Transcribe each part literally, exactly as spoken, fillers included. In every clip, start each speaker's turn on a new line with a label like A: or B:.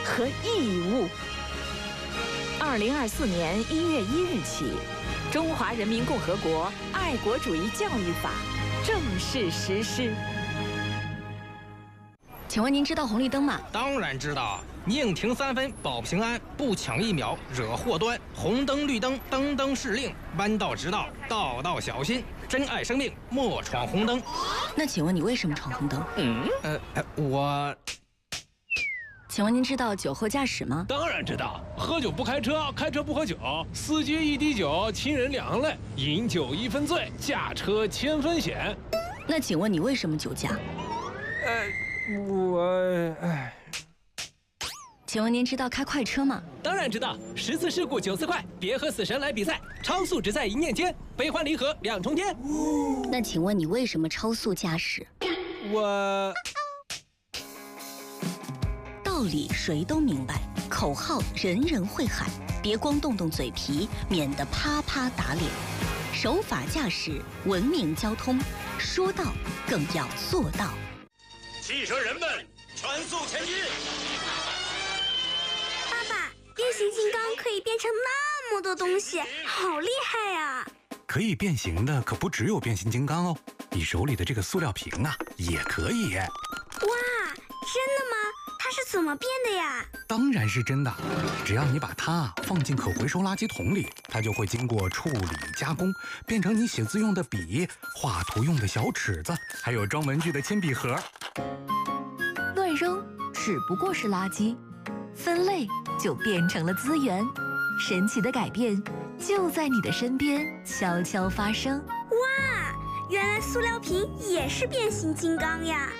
A: 和义务。二零二四年一月一日起，《中华人民共和国爱国主义教育法》正式实施。
B: 请问您知道红绿灯吗？
C: 当然知道，宁停三分保平安，不抢一秒惹祸端。红灯绿灯，灯灯是令，弯道直道，道道小心。珍爱生命，莫闯红灯。
B: 那请问你为什么闯红灯？
C: 嗯，呃，呃我。
B: 请问您知道酒后驾驶吗？
D: 当然知道，喝酒不开车，开车不喝酒，司机一滴酒，亲人两泪，饮酒一分醉，驾车千分险。
B: 那请问你为什么酒驾？
D: 呃，我哎。
B: 请问您知道开快车吗？
E: 当然知道，十次事故九次快，别和死神来比赛，超速只在一念间，悲欢离合两重天。
B: 那请问你为什么超速驾驶？
E: 我。
B: 道理谁都明白，口号人人会喊，别光动动嘴皮，免得啪啪打脸。守法驾驶，文明交通，说到更要做到。
F: 汽车人们，全速前进！
G: 爸爸，变形金刚可以变成那么多东西，好厉害呀！
H: 可以变形的可不只有变形金刚哦，你手里的这个塑料瓶啊，也可以。
G: 哇，真的吗？它是怎么变的呀？
H: 当然是真的，只要你把它放进可回收垃圾桶里，它就会经过处理加工，变成你写字用的笔、画图用的小尺子，还有装文具的铅笔盒。
I: 乱扔只不过是垃圾，分类就变成了资源。神奇的改变就在你的身边悄悄发生。
G: 哇，原来塑料瓶也是变形金刚呀！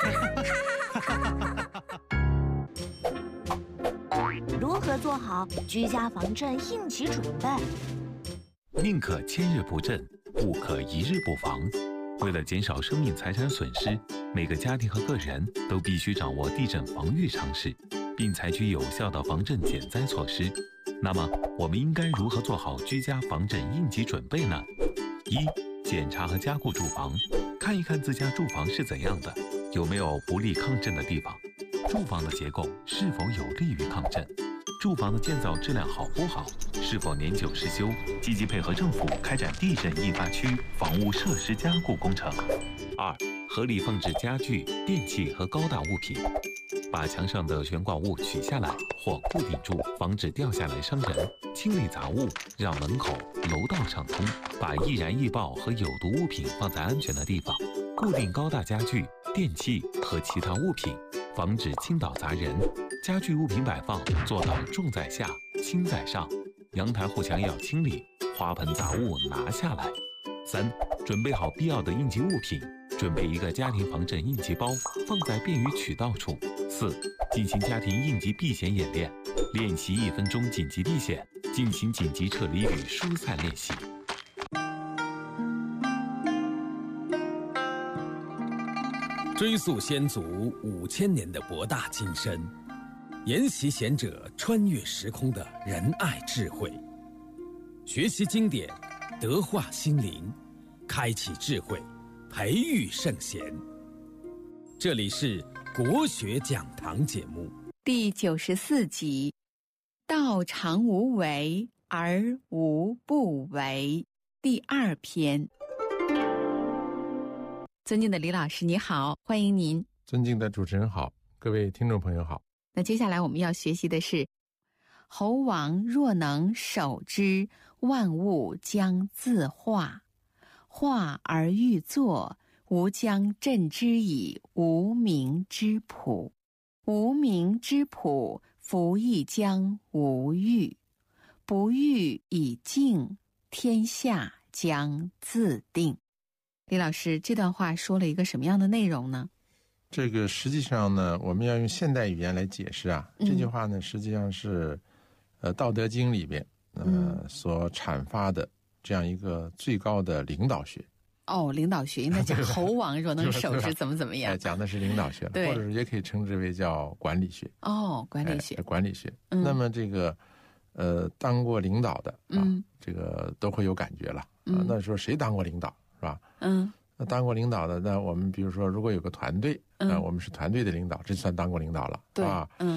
J: 如何做好居家防震应急准备？
K: 宁可千日不震，不可一日不防。为了减少生命财产损失，每个家庭和个人都必须掌握地震防御常识，并采取有效的防震减灾措施。那么，我们应该如何做好居家防震应急准备呢？一、检查和加固住房，看一看自家住房是怎样的，有没有不利抗震的地方，住房的结构是否有利于抗震，住房的建造质量好不好，是否年久失修，积极配合政府开展地震易发区房屋设施加固工程。二、合理放置家具、电器和高大物品，把墙上的悬挂物取下来或固定住，防止掉下来伤人。清理杂物，让门口、楼道畅通，把易燃易爆和有毒物品放在安全的地方。固定高大家具、电器和其他物品，防止倾倒砸人。家具物品摆放做到重在下，轻在上。阳台护墙要清理，花盆杂物拿下来。三、准备好必要的应急物品，准备一个家庭防震应急包，放在便于取到处。四、进行家庭应急避险演练，练习一分钟紧急避险，进行紧急撤离与疏散练习。
L: 追溯先祖五千年的博大精深，研习贤者穿越时空的仁爱智慧，学习经典，德化心灵，开启智慧，培育圣贤。这里是国学讲堂节目
M: 第九十四集，道常无为而无不为，第二篇。尊敬的李老师你好，欢迎您。
N: 尊敬的主持人好，各位听众朋友好。
M: 那接下来我们要学习的是，猴王若能守之，万物将自化，化而欲作，吾将镇之以无名之朴。无名之朴，夫亦将无欲。不欲以静，天下将自定。李老师，这段话说了一个什么样的内容呢？
N: 这个实际上呢，我们要用现代语言来解释啊。
M: 嗯、
N: 这句话呢，实际上是，呃，《道德经》里边呃、嗯、所阐发的这样一个最高的领导学。
M: 哦，领导学应该讲猴王若能守之，怎么怎么样？
N: 哎，讲的是领导学了，或者也可以称之为叫管理学。
M: 哦，管理学，
N: 哎、管理学。
M: 嗯、
N: 那么这个，呃，当过领导的啊，
M: 嗯、
N: 这个都会有感觉了。
M: 嗯、
N: 啊，那说谁当过领导？是吧？
M: 嗯，
N: 那当过领导的，那我们比如说，如果有个团队，
M: 嗯，
N: 那我们是团队的领导，这算当过领导了，
M: 对
N: 啊，
M: 嗯。